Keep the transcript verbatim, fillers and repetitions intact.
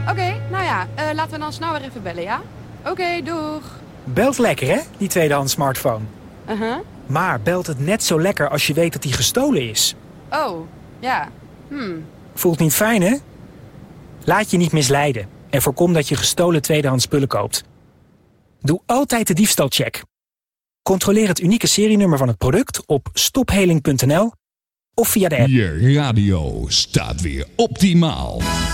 Oké, okay, nou ja, uh, laten we dan snel weer even bellen, ja? Oké, okay, doeg. Belt lekker, hè, die tweedehands smartphone. Uh-huh. Maar belt het net zo lekker als je weet dat die gestolen is. Oh, ja. Hmm. Voelt niet fijn, hè? Laat je niet misleiden en voorkom dat je gestolen tweedehands spullen koopt. Doe altijd de diefstalcheck. Controleer het unieke serienummer van het product op stopheling punt n l of via de app. Je radio staat weer optimaal.